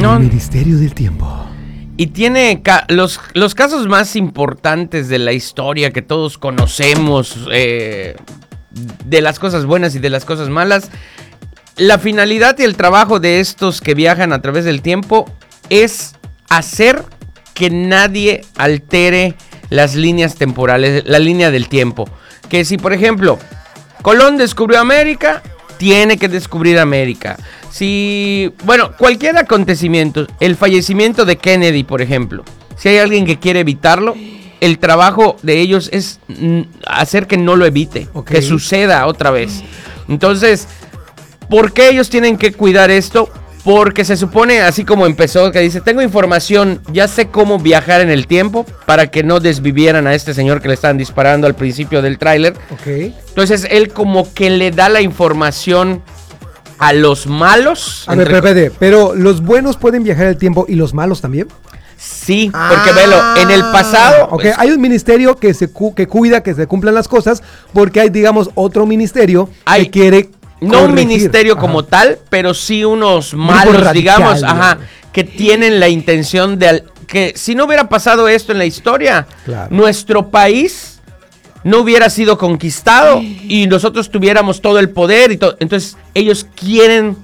No. El Ministerio del Tiempo. Y tiene los casos más importantes de la historia que todos conocemos, de las cosas buenas y de las cosas malas. La finalidad y el trabajo de estos que viajan a través del tiempo es hacer que nadie altere las líneas temporales, la línea del tiempo. Que si, por ejemplo, Colón descubrió América, tiene que descubrir América. Si, bueno, cualquier acontecimiento, el fallecimiento de Kennedy, por ejemplo, si hay alguien que quiere evitarlo, el trabajo de ellos es hacer que no lo evite, que suceda otra vez. Entonces, ¿por qué ellos tienen que cuidar esto? Porque se supone, así como empezó, que dice, tengo información, ya sé cómo viajar en el tiempo para que no desvivieran a este señor que le estaban disparando al principio del tráiler. Entonces, él como que le da la información a los malos. A ver, pero ¿los buenos pueden viajar el tiempo y los malos también? Sí, porque velo, en el pasado... Pues, hay un ministerio que cuida que se cumplan las cosas, porque hay, digamos, otro ministerio que quiere... No un ministerio como tal, pero sí unos malos, digamos, que tienen la intención de que si no hubiera pasado esto en la historia, nuestro país no hubiera sido conquistado y nosotros tuviéramos todo el poder y todo. Entonces ellos quieren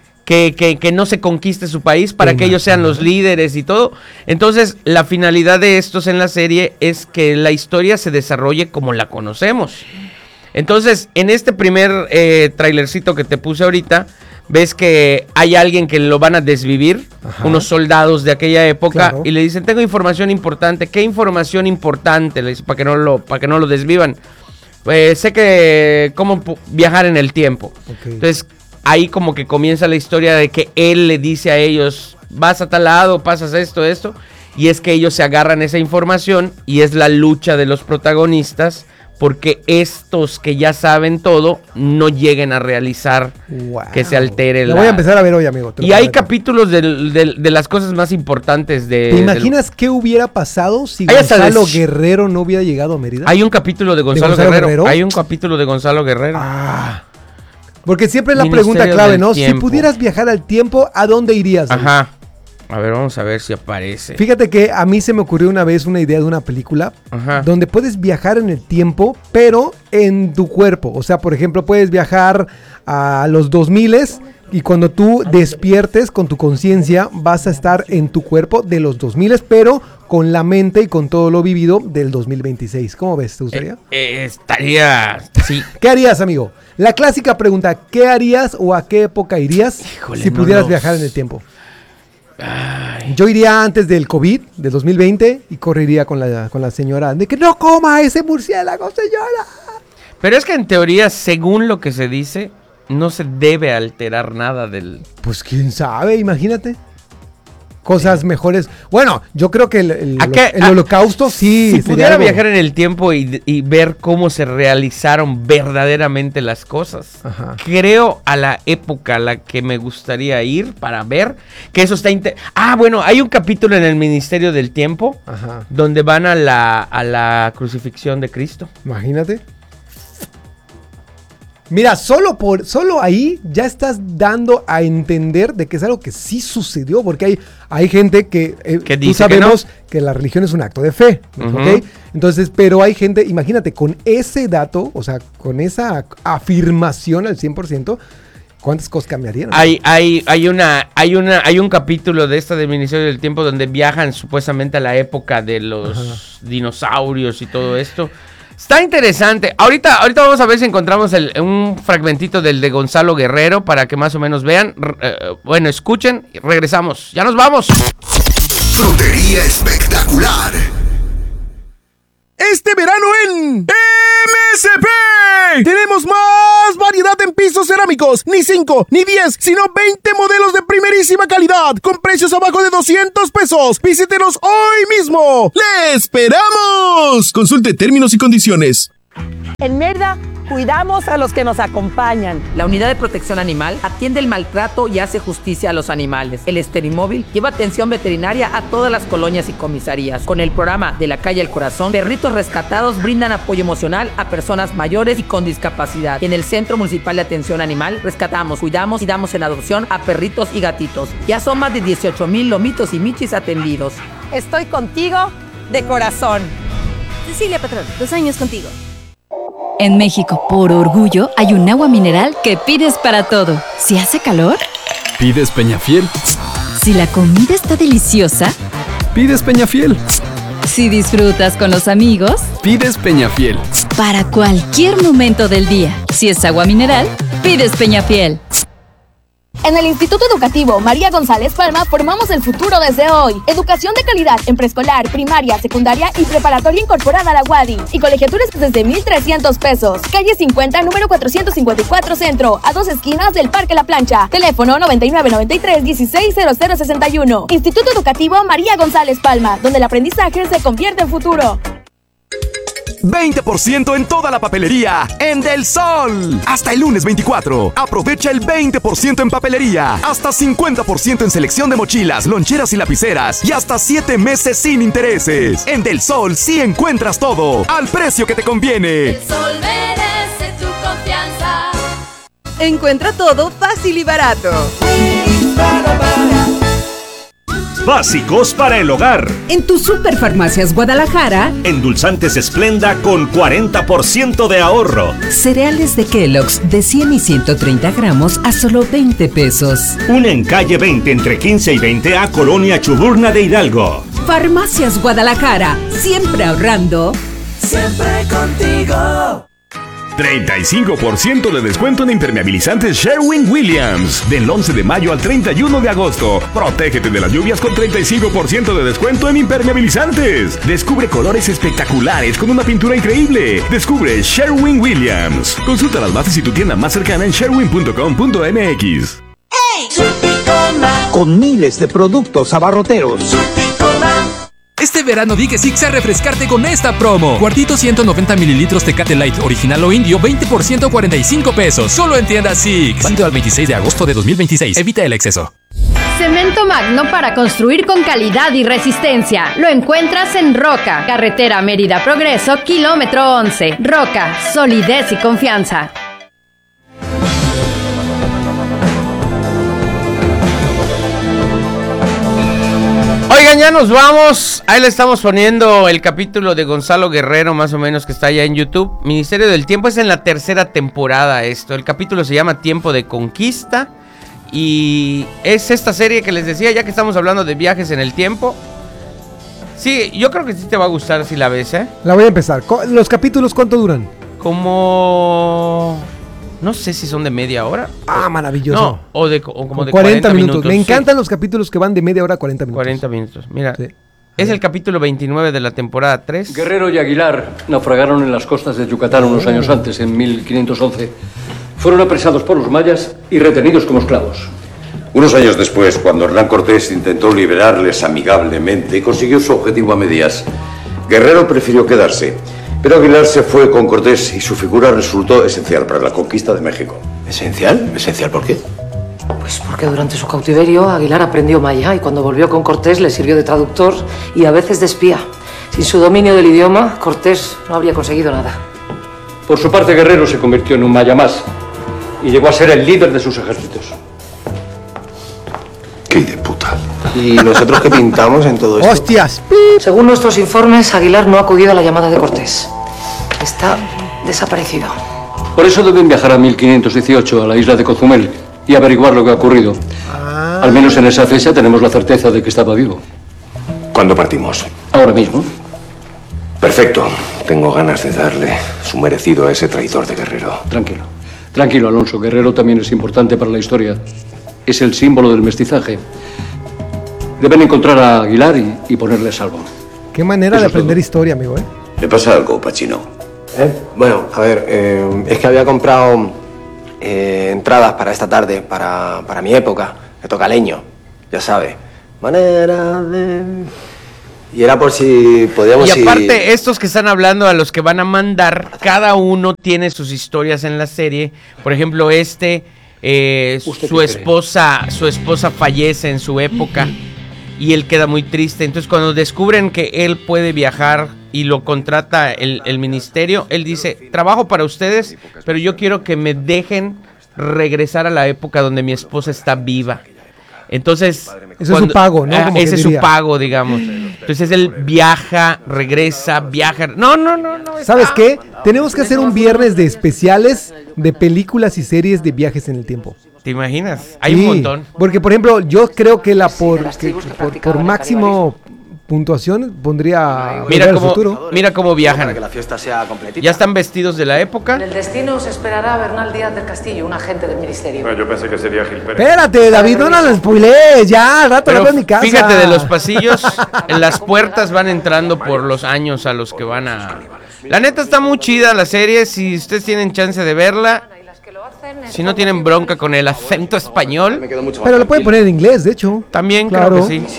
que no se conquiste su país para que ellos sean los líderes y todo. Entonces la finalidad de estos en la serie es que la historia se desarrolle como la conocemos. Entonces, en este primer trailercito que te puse ahorita, ves que hay alguien que lo van a desvivir, unos soldados de aquella época, y le dicen, tengo información importante. ¿Qué información importante? Le dicen, para que no lo desvivan. Sé que cómo viajar en el tiempo. Entonces, ahí como que comienza la historia de que él le dice a ellos, vas a tal lado, pasas esto, y es que ellos se agarran esa información y es la lucha de los protagonistas, porque estos que ya saben todo no lleguen a realizar que se altere la... voy a empezar a ver hoy, amigo. Y hay capítulos de las cosas más importantes de... ¿Te imaginas qué hubiera pasado si Gonzalo Guerrero no hubiera llegado a Mérida? Hay un capítulo de Gonzalo Guerrero. Hay un capítulo de Gonzalo Guerrero. Porque siempre es la pregunta clave, ¿no? Tiempo. Si pudieras viajar al tiempo, ¿a dónde irías? A ver, vamos a ver si aparece. Fíjate que a mí se me ocurrió una vez una idea de una película donde puedes viajar en el tiempo, pero en tu cuerpo. O sea, por ejemplo, puedes viajar a los 2000s y cuando tú despiertes con tu conciencia vas a estar en tu cuerpo de los 2000s, pero con la mente y con todo lo vivido del 2026. ¿Cómo ves? ¿Te gustaría? Estaría... Sí. ¿Qué harías, amigo? La clásica pregunta, ¿qué harías o a qué época irías si pudieras viajar en el tiempo? Yo iría antes del COVID, del 2020, y correría con la señora de que no coma ese murciélago, señora. Pero es que en teoría, según lo que se dice, no se debe alterar nada del... Pues quién sabe, imagínate. Cosas mejores. Bueno, yo creo que el holocausto sí. Si pudiera viajar en el tiempo y ver cómo se realizaron verdaderamente las cosas, creo a la época a la que me gustaría ir para ver que eso está... bueno, hay un capítulo en el Ministerio del Tiempo donde van a la crucifixión de Cristo. Imagínate. Mira, solo ahí ya estás dando a entender de que es algo que sí sucedió, porque hay gente que tú sabemos que la religión es un acto de fe, ¿ok? Entonces, pero hay gente, imagínate, con ese dato, o sea, con esa afirmación al 100%, ¿cuántas cosas cambiarían? Hay un capítulo de esta del Ministerio del Tiempo donde viajan supuestamente a la época de los dinosaurios y todo esto. Está interesante. Ahorita vamos a ver si encontramos un fragmentito del de Gonzalo Guerrero para que más o menos vean. Bueno, escuchen y regresamos. ¡Ya nos vamos! Frutería espectacular. Este verano en MSP tenemos más variedad en pisos cerámicos. Ni 5, ni 10, sino 20 modelos de primerísima calidad con precios abajo de 200 pesos. Visítenos hoy mismo. ¡Le esperamos! Consulte términos y condiciones. En Mérida, cuidamos a los que nos acompañan. La Unidad de Protección Animal atiende el maltrato y hace justicia a los animales. El Esterimóvil lleva atención veterinaria a todas las colonias y comisarías. Con el programa De la Calle al Corazón, perritos rescatados brindan apoyo emocional a personas mayores y con discapacidad. En el Centro Municipal de Atención Animal rescatamos, cuidamos y damos en adopción a perritos y gatitos. Ya son más de 18,000 lomitos y michis atendidos. Estoy contigo de corazón. Cecilia Patrón, 2 años contigo. En México, por orgullo, hay un agua mineral que pides para todo. Si hace calor, pides Peñafiel. Si la comida está deliciosa, pides Peñafiel. Si disfrutas con los amigos, pides Peñafiel. Para cualquier momento del día, si es agua mineral, pides Peñafiel. En el Instituto Educativo María González Palma formamos el futuro desde hoy. Educación de calidad en preescolar, primaria, secundaria y preparatoria incorporada a la UADY. Y colegiaturas desde 1,300 pesos. Calle 50, número 454 Centro, a 2 esquinas del Parque La Plancha. Teléfono 9993-160061. Instituto Educativo María González Palma, donde el aprendizaje se convierte en futuro. 20% en toda la papelería en Del Sol. Hasta el lunes 24. Aprovecha el 20% en papelería. Hasta 50% en selección de mochilas, loncheras y lapiceras. Y hasta 7 meses sin intereses. En Del Sol sí encuentras todo al precio que te conviene. Del Sol merece tu confianza. Encuentra todo fácil y barato. Básicos para el hogar. En tu Superfarmacias Guadalajara, endulzantes Esplenda con 40% de ahorro. Cereales de Kellogg's de 100 y 130 gramos a solo 20 pesos. Una en calle 20 entre 15 y 20 a Colonia Chuburna de Hidalgo. Farmacias Guadalajara, siempre ahorrando. Siempre contigo. 35% de descuento en impermeabilizantes Sherwin-Williams. Del 11 de mayo al 31 de agosto. Protégete de las lluvias con 35% de descuento en impermeabilizantes. Descubre colores espectaculares con una pintura increíble. Descubre Sherwin-Williams. Consulta las bases y tu tienda más cercana en sherwin.com.mx. ¡Hey! Con miles de productos abarroteros. Este verano di que sí a refrescarte con esta promo. Cuartito 190 mililitros Tecate Light original o indio, 20% a 45 pesos. Solo en tiendas Six. Válido al 26 de agosto de 2026. Evita el exceso. Cemento Magno para construir con calidad y resistencia. Lo encuentras en Roca, carretera Mérida Progreso, kilómetro 11. Roca, solidez y confianza. Oigan, ya nos vamos. Ahí le estamos poniendo el capítulo de Gonzalo Guerrero, más o menos, que está allá en YouTube. Ministerio del Tiempo, es en la 3ª temporada esto. El capítulo se llama Tiempo de Conquista. Y es esta serie que les decía, ya que estamos hablando de viajes en el tiempo. Sí, yo creo que sí te va a gustar si la ves, ¿eh? La voy a empezar. ¿Los capítulos cuánto duran? Como... no sé si son de media hora. Ah, maravilloso. No, o como de 40 minutos. Me encantan los capítulos que van de media hora a 40 minutos. 40 minutos, mira. Sí. Es el capítulo 29 de la temporada 3. Guerrero y Aguilar naufragaron en las costas de Yucatán unos años antes, en 1511. Fueron apresados por los mayas y retenidos como esclavos. Unos años después, cuando Hernán Cortés intentó liberarles amigablemente y consiguió su objetivo a medias, Guerrero prefirió quedarse. Pero Aguilar se fue con Cortés y su figura resultó esencial para la conquista de México. ¿Esencial? ¿Esencial por qué? Pues porque durante su cautiverio Aguilar aprendió maya y cuando volvió con Cortés le sirvió de traductor y a veces de espía. Sin su dominio del idioma, Cortés no habría conseguido nada. Por su parte, Guerrero se convirtió en un maya más y llegó a ser el líder de sus ejércitos. ¡Qué de puta! ¿Y nosotros qué pintamos en todo esto? ¡Hostias! Según nuestros informes, Aguilar no ha acudido a la llamada de Cortés. Está desaparecido. Por eso deben viajar a 1518 a la isla de Cozumel y averiguar lo que ha ocurrido. Al menos en esa fecha tenemos la certeza de que estaba vivo. ¿Cuándo partimos? Ahora mismo. Perfecto. Tengo ganas de darle su merecido a ese traidor de Guerrero. Tranquilo. Tranquilo, Alonso. Guerrero también es importante para la historia. Es el símbolo del mestizaje. Deben encontrar a Aguilar y ponerle a salvo. Qué manera de aprender historia, amigo, ¿eh? ¿Le pasa algo, Pachino? Bueno, a ver, es que había comprado entradas para esta tarde, para mi época, de tocaleño, ya sabe. Manera de... Y era por si podíamos ir... Y aparte, estos que están hablando, a los que van a mandar, cada uno tiene sus historias en la serie. Por ejemplo, su esposa fallece en su época y él queda muy triste. Entonces, cuando descubren que él puede viajar y lo contrata el ministerio, él dice, trabajo para ustedes, pero yo quiero que me dejen regresar a la época donde mi esposa está viva. Entonces, ese es su pago, ¿no? Ese es su pago, digamos. Entonces él viaja, regresa, viaja. No. ¿Sabes qué? Tenemos que hacer un viernes de especiales de películas y series de viajes en el tiempo. ¿Te imaginas? Hay un montón. Porque, por ejemplo, yo creo que por máximo puntuación pondría mira cómo viajan. Para que la fiesta sea completita. Ya están vestidos de la época. En el destino se esperará Bernal Díaz del Castillo, un agente del ministerio. Bueno, yo pensé que sería Gil Pérez. Espérate, David, no lo spoilees, ya, al rato lo veo en mi casa. Fíjate, de los pasillos, en las puertas van entrando por los años a los que van a... La neta está muy chida la serie, si ustedes tienen chance de verla. Si no tienen bronca con el acento español. Pero lo pueden poner en inglés, de hecho. También, claro que sí.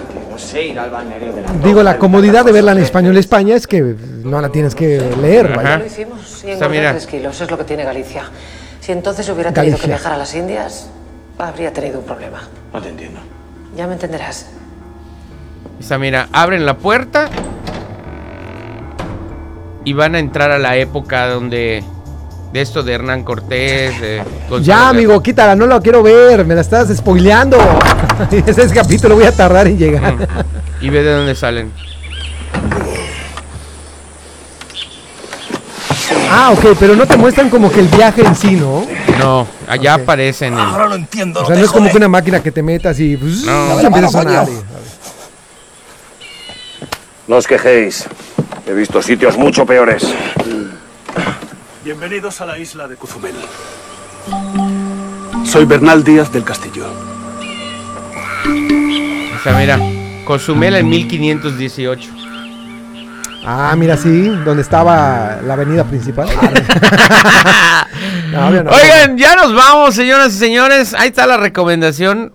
Digo, la comodidad de verla en español España es que no la tienes que leer. Lo hicimos y engordé 3 kilos, es lo que tiene Galicia. Si entonces hubiera tenido que viajar a las Indias, habría tenido un problema. No te entiendo. Ya me entenderás. Mira, abren la puerta y van a entrar a la época donde... De esto de Hernán Cortés. Ya, amigo, quítala, no lo quiero ver, me la estás spoileando. Ese capítulo voy a tardar en llegar. Y ve de dónde salen. Ah, ok, pero no te muestran como que el viaje en sí, ¿no? No, allá aparecen. Ahora lo entiendo. O sea, no es como que una máquina que te metas y empieza a sonar. No os quejéis. He visto sitios mucho peores. Bienvenidos a la isla de Cozumel. Soy Bernal Díaz del Castillo. O sea, mira, Cozumel en 1518. Ah, mira, sí, donde estaba la avenida principal. Oigan, ya nos vamos, señoras y señores. Ahí está la recomendación.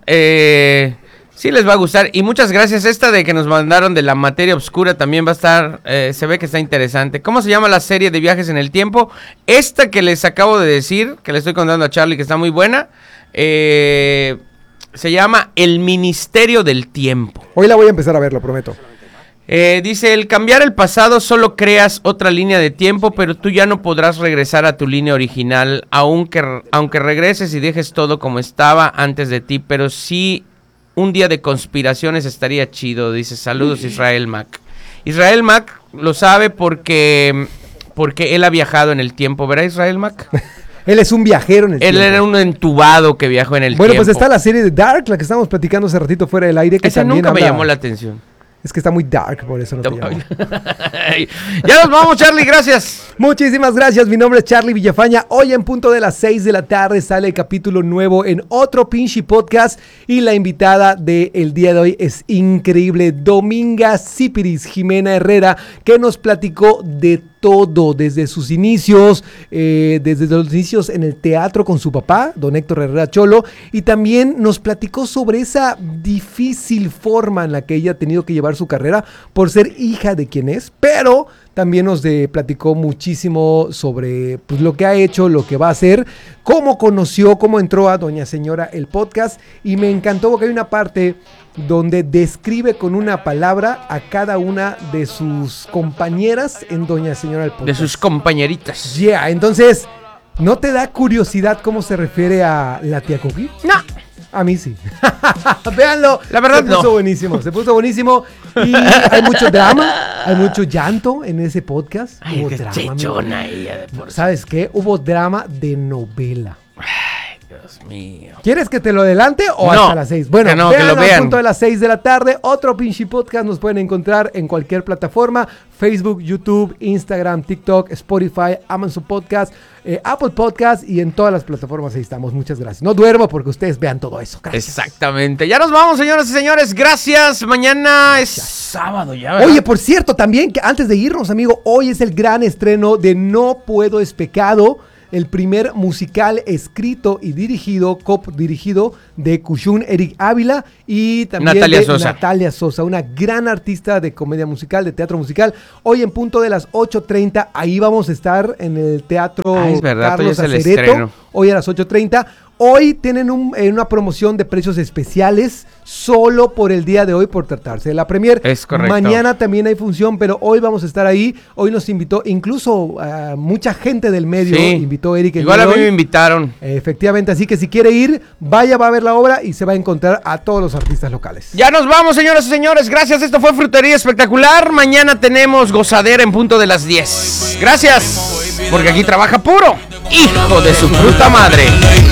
Sí les va a gustar. Y muchas gracias. Esta de que nos mandaron de la materia oscura también va a estar, se ve que está interesante. ¿Cómo se llama la serie de viajes en el tiempo? Esta que les acabo de decir, que le estoy contando a Charlie, que está muy buena, se llama El Ministerio del Tiempo. Hoy la voy a empezar a ver, lo prometo. Dice, el cambiar el pasado solo creas otra línea de tiempo, pero tú ya no podrás regresar a tu línea original, aunque regreses y dejes todo como estaba antes de ti, pero sí... Un día de conspiraciones estaría chido, dice, saludos Israel Mac. Israel Mac lo sabe porque él ha viajado en el tiempo, ¿verdad Israel Mac? Él es un viajero en el tiempo. Él era un entubado que viajó en el tiempo. Bueno, pues está la serie de Dark, la que estábamos platicando hace ratito fuera del aire. Que esa nunca me llamó la atención. Es que está muy dark, por eso no te llamo. Ya nos vamos, Charlie, gracias. Muchísimas gracias, mi nombre es Charlie Villafaña. Hoy en punto de las 6 de la tarde sale el capítulo nuevo en otro pinche podcast. Y la invitada del día de hoy es increíble, Dominga Cipiris Jimena Herrera, que nos platicó de todo, desde sus inicios, desde los inicios en el teatro con su papá, don Héctor Herrera Cholo, y también nos platicó sobre esa difícil forma en la que ella ha tenido que llevar su carrera por ser hija de quien es, pero también nos platicó muchísimo sobre pues, lo que ha hecho, lo que va a hacer, cómo conoció, cómo entró a Doña Señora el podcast, y me encantó porque hay una parte donde describe con una palabra a cada una de sus compañeras en Doña Señora el podcast. De sus compañeritas. Yeah, entonces, ¿no te da curiosidad cómo se refiere a la tía Cookie? No. A mí sí. Véanlo. La verdad se puso buenísimo. Se puso buenísimo. Y hay mucho drama, hay mucho llanto en ese podcast. Ay, qué chechona ella de por sí. ¿Sabes qué? Hubo drama de novela. Ay, Dios mío. ¿Quieres que te lo adelante o hasta las 6? Bueno, que lo vean. A punto de las 6 de la tarde. Otro pinche podcast nos pueden encontrar en cualquier plataforma. Facebook, YouTube, Instagram, TikTok, Spotify, Amazon Podcast, Apple Podcast y en todas las plataformas ahí estamos. Muchas gracias. No duermo porque ustedes vean todo eso. Gracias. Exactamente. Ya nos vamos, señoras y señores. Gracias. Mañana es sábado ya, ¿verdad? Oye, por cierto, también que antes de irnos, amigo, hoy es el gran estreno de No Puedo es Pecado. el primer musical escrito y dirigido de Cushún Eric Ávila y también Natalia Sosa, una gran artista de comedia musical, de teatro musical. Hoy en punto de las 8:30, ahí vamos a estar en el Teatro Carlos Acereto, hoy a las 8:30. Hoy tienen una promoción de precios especiales solo por el día de hoy, por tratarse de la premier. Es correcto. Mañana también hay función, pero hoy vamos a estar ahí. Hoy nos invitó, incluso mucha gente del medio, invitó Eric. Igual a mí me invitaron. Efectivamente, así que si quiere ir, va a ver la obra y se va a encontrar a todos los artistas locales. Ya nos vamos, señoras y señores. Gracias, esto fue Frutería Espectacular. Mañana tenemos Gozadera en punto de las 10. Gracias, porque aquí trabaja puro hijo de su fruta madre.